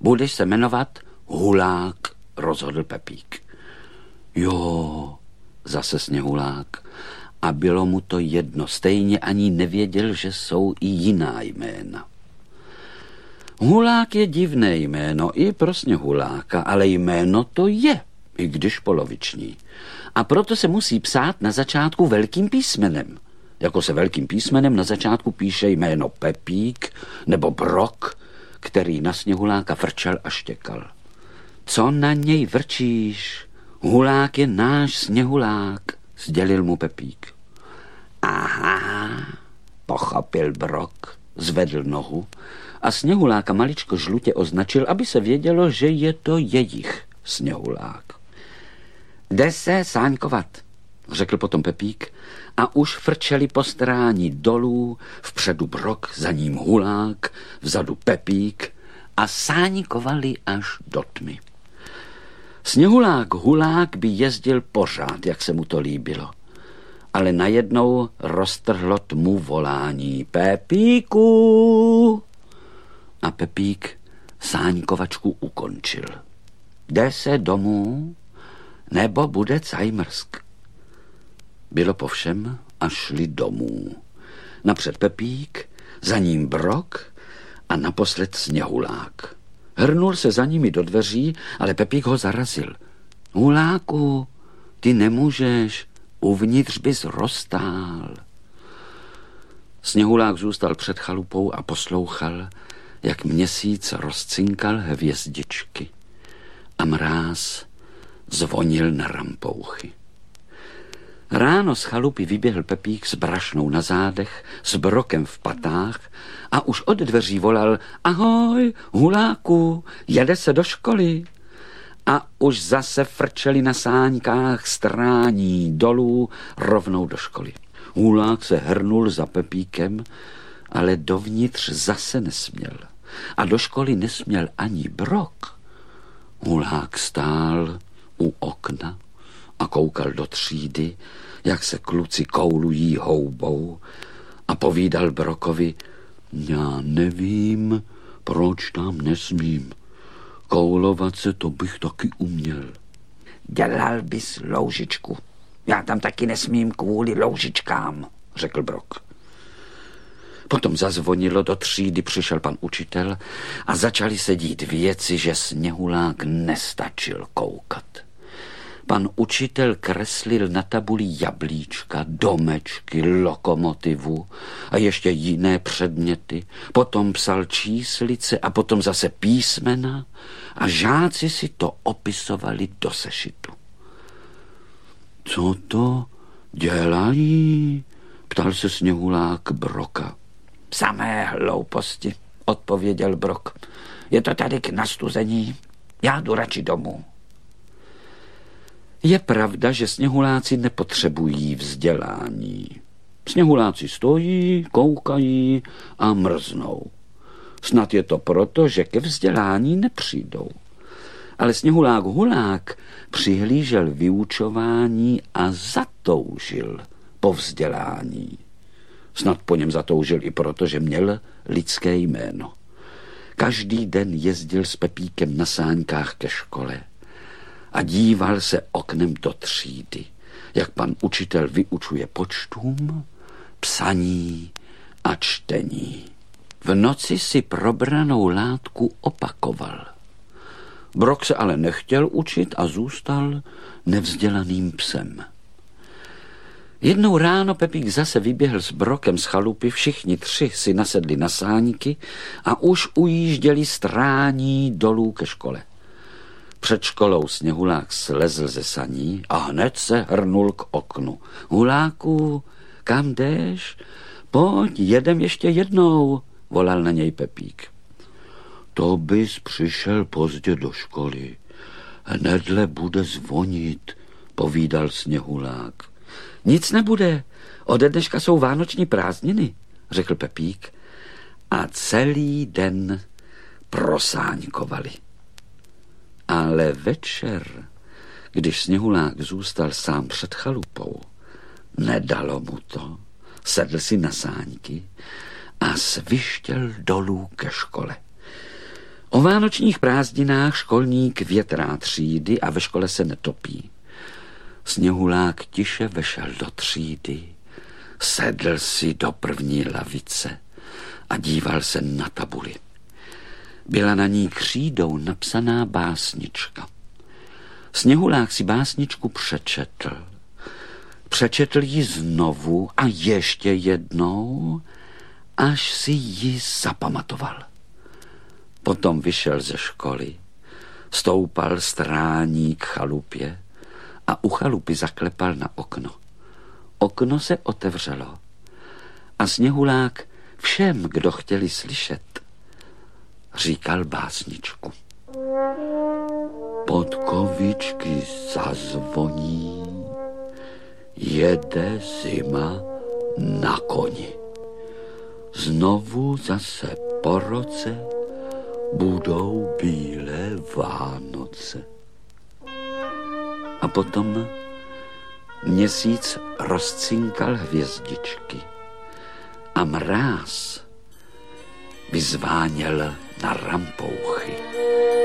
Budeš se jmenovat Hulák, rozhodl Pepík. Jo, zase Sněhulák. A bylo mu to jedno, stejně ani nevěděl, že jsou i jiná jména. Hulák je divné jméno i pro Sněhuláka, ale jméno to je, i když poloviční. A proto se musí psát na začátku velkým písmenem. Jako se velkým písmenem na začátku píše jméno Pepík nebo Brok, který na Sněhuláka vrčel a štěkal. Co na něj vrčíš? Hulák je náš Sněhulák, sdělil mu Pepík. Aha, pochopil Brok, zvedl nohu a Sněhuláka maličko žlutě označil, aby se vědělo, že je to jejich Sněhulák. Jde se sáňkovat, řekl potom Pepík a už frčeli po strání dolů, vpředu Brok, za ním Hulák, vzadu Pepík a sáňkovali až do tmy. Sněhulák Hulák by jezdil pořád, jak se mu to líbilo. Ale najednou roztrhlo tmu volání Pepíku. A Pepík sáňkovačku ukončil. Jde se domů, nebo bude cajmrsk. Bylo po všem a šli domů. Napřed Pepík, za ním Brok a naposled Sněhulák. Hrnul se za nimi do dveří, ale Pepík ho zarazil. Huláku, ty nemůžeš, uvnitř bys roztál. Sněhulák zůstal před chalupou a poslouchal, jak měsíc rozcinkal hvězdičky a mráz zvonil na rampouchy. Ráno z chalupy vyběhl Pepík s brašnou na zádech, s Brokem v patách a už od dveří volal: Ahoj, Huláku, jede se do školy. A už zase frčeli na sáňkách strání dolů rovnou do školy. Hulák se hrnul za Pepíkem, ale dovnitř zase nesměl. A do školy nesměl ani Brok. Hulák stál u okna a koukal do třídy, jak se kluci koulují houbou, a povídal Brokovi: Já nevím, proč tam nesmím. Koulovat se to bych taky uměl. Dělal bys loužičku. Já tam taky nesmím kvůli loužičkám, řekl Brok. Potom zazvonilo, do třídy přišel pan učitel a začaly se dít věci, že Sněhulák nestačil koukat. Pan učitel kreslil na tabuli jablíčka, domečky, lokomotivu a ještě jiné předměty. Potom psal číslice a potom zase písmena a žáci si to opisovali do sešitu. Co to dělají? Ptal se Sněhulák Broka. Samé hlouposti, odpověděl Brok. Je to tady k nastuzení. Já jdu radši domů. Je pravda, že Sněhuláci nepotřebují vzdělání. Sněhuláci stojí, koukají a mrznou. Snad je to proto, že ke vzdělání nepřijdou. Ale Sněhulák Hulák přihlížel vyučování a zatoužil po vzdělání. Snad po něm zatoužil i proto, že měl lidské jméno. Každý den jezdil s Pepíkem na sáňkách ke škole a díval se oknem do třídy, jak pan učitel vyučuje počtům, psaní a čtení. V noci si probranou látku opakoval. Brok se ale nechtěl učit a zůstal nevzdělaným psem. Jednou ráno Pepík zase vyběhl s Brokem z chalupy, všichni tři si nasedli na sáňky a už ujížděli strání dolů ke škole. Před školou Sněhulák slezl ze saní a hned se hrnul k oknu. Huláku, kam jdeš? Pojď, jedem ještě jednou, volal na něj Pepík. To bys přišel pozdě do školy. Hnedle bude zvonit, povídal Sněhulák. Nic nebude, ode dneška jsou vánoční prázdniny, řekl Pepík a celý den prosáňkovali. Ale večer, když Sněhulák zůstal sám před chalupou, nedalo mu to, sedl si na sáňky a svištěl dolů ke škole. O vánočních prázdninách školník větrá třídy a ve škole se netopí. Sněhulák tiše vešel do třídy, sedl si do první lavice a díval se na tabuli. Byla na ní křídou napsaná básnička. Sněhulák si básničku přečetl. Přečetl ji znovu a ještě jednou, až si ji zapamatoval. Potom vyšel ze školy, stoupal strání k chalupě a u chalupy zaklepal na okno. Okno se otevřelo a Sněhulák všem, kdo chtěli slyšet, říkal básničku. Podkovičky zazvoní, jede zima na koni. Znovu zase po roce budou bílé Vánoce. A potom měsíc rozcinkal hvězdičky a mráz vyzváněl na rampouchy.